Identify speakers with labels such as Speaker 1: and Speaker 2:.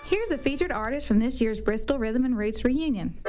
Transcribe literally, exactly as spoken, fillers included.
Speaker 1: Here's a featured artist from this year's Bristol Rhythm and Roots reunion.